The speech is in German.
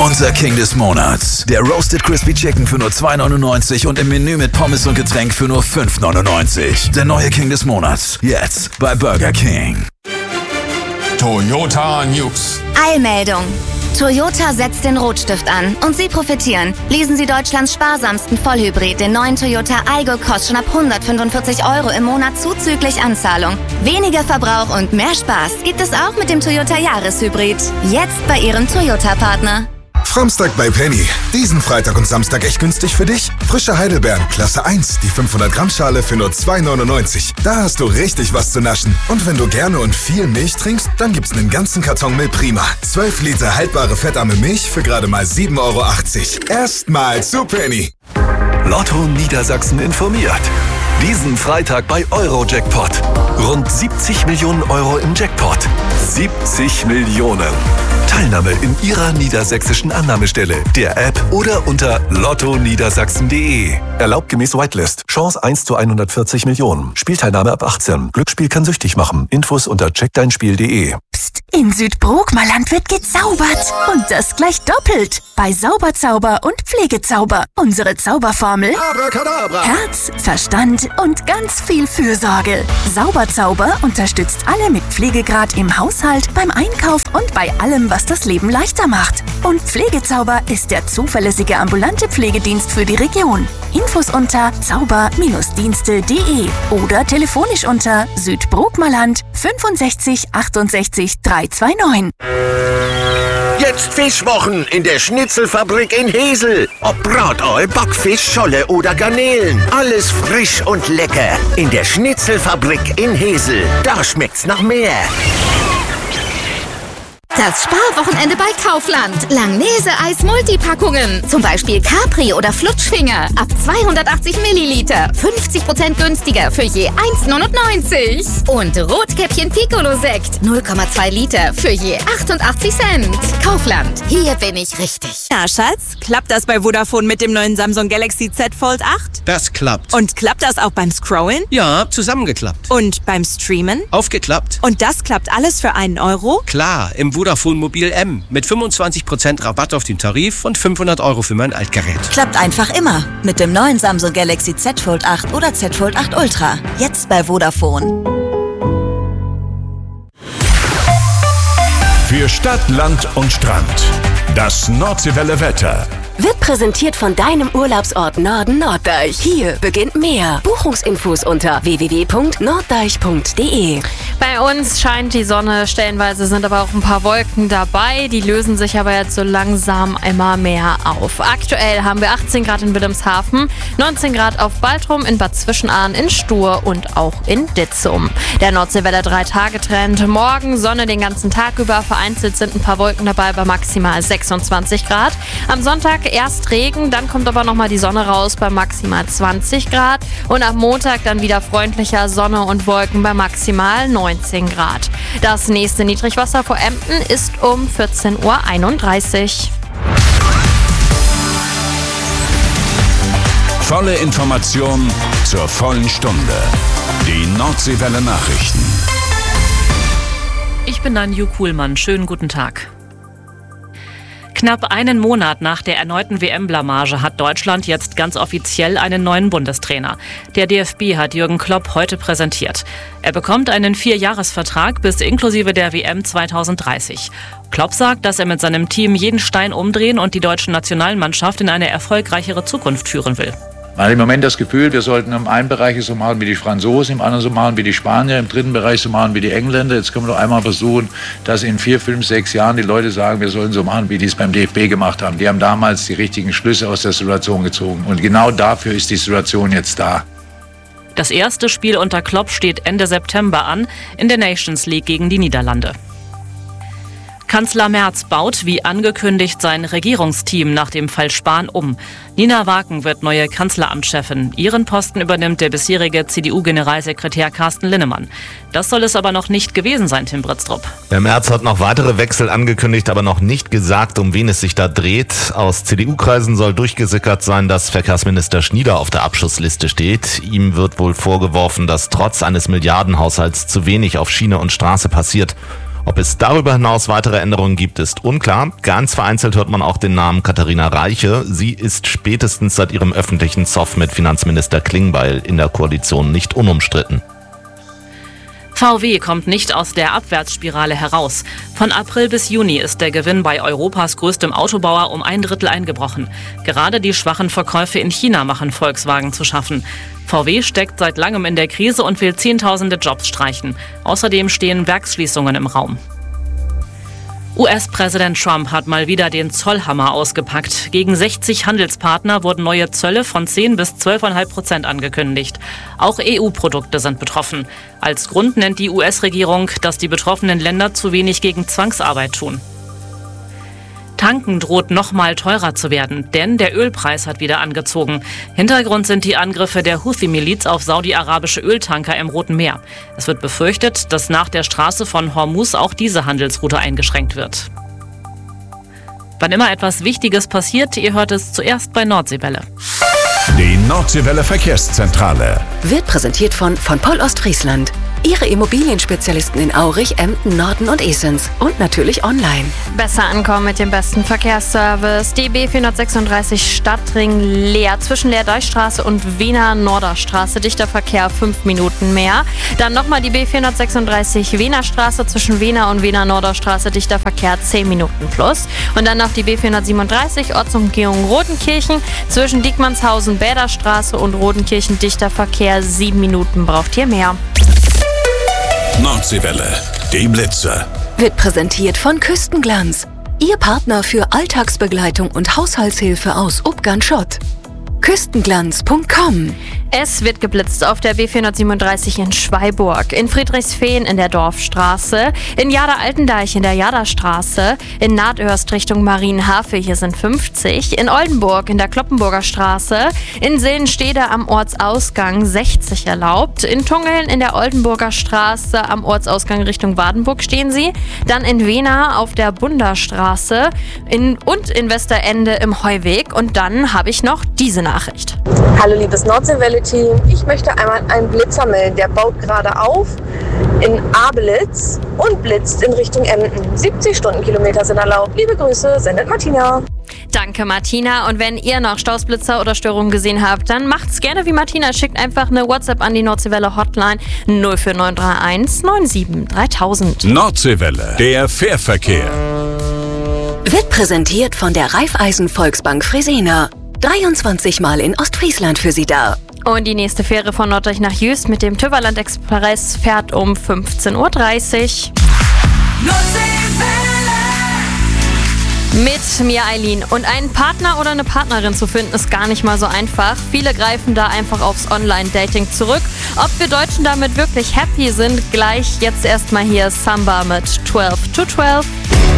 Unser King des Monats. Der Roasted Crispy Chicken für nur 2,99 und im Menü mit Pommes und Getränk für nur 5,99. Der neue King des Monats. Jetzt bei Burger King. Toyota News. Eilmeldung. Toyota setzt den Rotstift an und Sie profitieren. Lesen Sie Deutschlands sparsamsten Vollhybrid, den neuen Toyota Aygo, kostet schon ab 145 € im Monat zuzüglich Anzahlung. Weniger Verbrauch und mehr Spaß gibt es auch mit dem Toyota Jahreshybrid. Jetzt bei Ihrem Toyota-Partner. Framstag bei Penny. Diesen Freitag und Samstag echt günstig für dich? Frische Heidelbeeren, Klasse 1, die 500 Gramm Schale für nur 2,99. Da hast du richtig was zu naschen. Und wenn du gerne und viel Milch trinkst, dann gibt's einen ganzen Karton Milch Prima. 12 Liter haltbare fettarme Milch für gerade mal 7,80 €. Erstmal zu Penny. Lotto Niedersachsen informiert. Diesen Freitag bei Eurojackpot. Rund 70 Millionen € im Jackpot. 70 Millionen. Teilnahme in Ihrer niedersächsischen Annahmestelle, der App oder unter lottoniedersachsen.de. Erlaubt gemäß Whitelist. Chance 1 zu 140 Millionen. Spielteilnahme ab 18. Glücksspiel kann süchtig machen. Infos unter checkdeinspiel.de. Psst, in Südbrookmerland wird gezaubert. Und das gleich doppelt. Bei Sauberzauber und Pflegezauber. Unsere Zauberformel: Abracadabra. Herz, Verstand und ganz viel Fürsorge. Sauberzauber unterstützt alle mit Pflegegrad im Haushalt, beim Einkauf und bei allem, was das Leben leichter macht. Und Pflegezauber ist der zuverlässige ambulante Pflegedienst für die Region. Infos unter zauber-dienste.de oder telefonisch unter Südbrookmerland 65 68 329. Jetzt Fischwochen in der Schnitzelfabrik in Hesel. Ob Bratoi, Backfisch, Scholle oder Garnelen. Alles frisch und lecker. In der Schnitzelfabrik in Hesel. Da schmeckt's nach mehr. Das Sparwochenende bei Kaufland. Langnese-Eis Multipackungen. Zum Beispiel Capri oder Flutschfinger. Ab 280 Milliliter. 50% günstiger für je 1,99. Und Rotkäppchen Piccolo-Sekt. 0,2 Liter für je 88 Cent. Kaufland. Hier bin ich richtig. Ja, Schatz, klappt das bei Vodafone mit dem neuen Samsung Galaxy Z Fold 8? Das klappt. Und klappt das auch beim Scrollen? Ja, zusammengeklappt. Und beim Streamen? Aufgeklappt. Und das klappt alles für einen Euro? Klar, im Vodafone Mobil M mit 25% Rabatt auf den Tarif und 500 € für mein Altgerät. Klappt einfach immer mit dem neuen Samsung Galaxy Z Fold 8 oder Z Fold 8 Ultra. Jetzt bei Vodafone. Für Stadt, Land und Strand. Das Nordseewelle Wetter. Wird präsentiert von deinem Urlaubsort Norden Norddeich. Hier beginnt mehr. Buchungsinfos unter www.norddeich.de. Bei uns scheint die Sonne, stellenweise sind aber auch ein paar Wolken dabei. Die lösen sich aber jetzt so langsam immer mehr auf. Aktuell haben wir 18 Grad in Wilhelmshaven, 19 Grad auf Baltrum, in Bad Zwischenahn, in Stur und auch in Ditzum. Der Nordseewelle 3-Tage-Trend. Morgen Sonne den ganzen Tag über. Vereinzelt sind ein paar Wolken dabei bei maximal 26 Grad. Am Sonntag erst Regen, dann kommt aber nochmal die Sonne raus bei maximal 20 Grad. Und am Montag dann wieder freundlicher Sonne und Wolken bei maximal 19 Grad. Das nächste Niedrigwasser vor Emden ist um 14:31 Uhr. Volle Information zur vollen Stunde. Die Nordseewelle Nachrichten. Ich bin Nanju Kuhlmann. Schönen guten Tag. Knapp einen Monat nach der erneuten WM-Blamage hat Deutschland jetzt ganz offiziell einen neuen Bundestrainer. Der DFB hat Jürgen Klopp heute präsentiert. Er bekommt einen 4-Jahres-Vertrag bis inklusive der WM 2030. Klopp sagt, dass er mit seinem Team jeden Stein umdrehen und die deutsche Nationalmannschaft in eine erfolgreichere Zukunft führen will. Man hat im Moment das Gefühl, wir sollten im einen Bereich so machen wie die Franzosen, im anderen so machen wie die Spanier, im dritten Bereich so machen wie die Engländer. Jetzt können wir doch einmal versuchen, dass in 4, 5, 6 Jahren die Leute sagen, wir sollen so machen, wie die es beim DFB gemacht haben. Die haben damals die richtigen Schlüsse aus der Situation gezogen. Und genau dafür ist die Situation jetzt da. Das erste Spiel unter Klopp steht Ende September an, in der Nations League gegen die Niederlande. Kanzler Merz baut, wie angekündigt, sein Regierungsteam nach dem Fall Spahn um. Nina Waken wird neue Kanzleramtschefin. Ihren Posten übernimmt der bisherige CDU-Generalsekretär Carsten Linnemann. Das soll es aber noch nicht gewesen sein, Tim Britztrup. Der Merz hat noch weitere Wechsel angekündigt, aber noch nicht gesagt, um wen es sich da dreht. Aus CDU-Kreisen soll durchgesickert sein, dass Verkehrsminister Schnieder auf der Abschussliste steht. Ihm wird wohl vorgeworfen, dass trotz eines Milliardenhaushalts zu wenig auf Schiene und Straße passiert. Ob es darüber hinaus weitere Änderungen gibt, ist unklar. Ganz vereinzelt hört man auch den Namen Katharina Reiche. Sie ist spätestens seit ihrem öffentlichen Zoff mit Finanzminister Klingbeil in der Koalition nicht unumstritten. VW kommt nicht aus der Abwärtsspirale heraus. Von April bis Juni ist der Gewinn bei Europas größtem Autobauer um 1/3 eingebrochen. Gerade die schwachen Verkäufe in China machen Volkswagen zu schaffen. VW steckt seit langem in der Krise und will Zehntausende Jobs streichen. Außerdem stehen Werksschließungen im Raum. US-Präsident Trump hat mal wieder den Zollhammer ausgepackt. Gegen 60 Handelspartner wurden neue Zölle von 10 bis 12,5% angekündigt. Auch EU-Produkte sind betroffen. Als Grund nennt die US-Regierung, dass die betroffenen Länder zu wenig gegen Zwangsarbeit tun. Tanken droht noch mal teurer zu werden, denn der Ölpreis hat wieder angezogen. Hintergrund sind die Angriffe der Houthi-Miliz auf saudi-arabische Öltanker im Roten Meer. Es wird befürchtet, dass nach der Straße von Hormuz auch diese Handelsroute eingeschränkt wird. Wann immer etwas Wichtiges passiert, ihr hört es zuerst bei Nordseewelle. Die Nordseewelle Verkehrszentrale Wird präsentiert von Poll Ostfriesland. Ihre Immobilienspezialisten in Aurich, Emden, Norden und Esens. Und natürlich online. Besser ankommen mit dem besten Verkehrsservice. Die B436 Stadtring leer zwischen Leerdeichstraße und Wiener Norderstraße. Dichter Verkehr 5 Minuten mehr. Dann nochmal die B436 Wiener Straße zwischen Wiener und Wiener Norderstraße. Dichter Verkehr 10 Minuten plus. Und dann noch die B437 Ortsumgehung Rodenkirchen zwischen Diekmannshausen, Bäderstraße und Rodenkirchen. Dichter Verkehr 7 Minuten. Braucht ihr mehr? Nordseewelle, die Blitzer. Wird präsentiert von Küstenglanz. Ihr Partner für Alltagsbegleitung und Haushaltshilfe aus Ubgan-Schott. Küstenglanz.com. Es wird geblitzt auf der B437 in Schweiburg, in Friedrichsfehn in der Dorfstraße, in Jada-Altendeich in der Jadastraße, in Nathörst Richtung Marienhafe, hier sind 50, in Oldenburg in der Kloppenburger Straße, in Seelenstede am Ortsausgang 60 erlaubt, in Tungeln in der Oldenburger Straße am Ortsausgang Richtung Wadenburg stehen sie, dann in Wena auf der Bunderstraße und in Westerende im Heuweg und dann habe ich noch diese Nachricht. Hallo liebes Nordseewelle-Team, ich möchte einmal einen Blitzer melden. Der baut gerade auf in Abelitz und blitzt in Richtung Emden. 70 Stundenkilometer sind erlaubt. Liebe Grüße, sendet Martina. Danke Martina und wenn ihr noch Stausblitzer oder Störungen gesehen habt, dann macht's gerne wie Martina. Schickt einfach eine WhatsApp an die Nordseewelle Hotline 04931 97 3000. Nordseewelle, der Fährverkehr. Wird präsentiert von der Raiffeisen Volksbank Fresenius. 23 Mal in Ostfriesland für Sie da. Und die nächste Fähre von Norddeich nach Jüst mit dem Tüverland Express fährt um 15:30 Uhr. Mit mir Eileen. Und einen Partner oder eine Partnerin zu finden, ist gar nicht mal so einfach. Viele greifen da einfach aufs Online-Dating zurück. Ob wir Deutschen damit wirklich happy sind, gleich jetzt erstmal hier Samba mit 12 to 12.